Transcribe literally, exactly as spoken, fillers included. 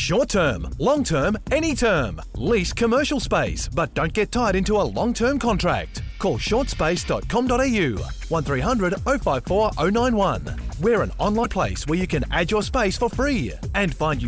Short term, long term, any term. Lease commercial space, but don't get tied into a long-term contract. Call short space dot com dot a u, one three hundred oh five four oh nine one. We're an online place where you can add your space for free and find